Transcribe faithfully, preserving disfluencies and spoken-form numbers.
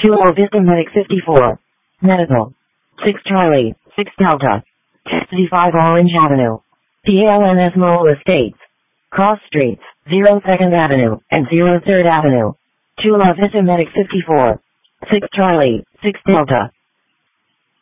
two La Vista Medic fifty-four. Medical. six Charlie, six Delta. fifty-five Orange Avenue. P L N S Mole Estates. Cross Streets, zero second Avenue, and zero third Avenue. two La Vista Medic fifty-four. six Charlie, six Delta.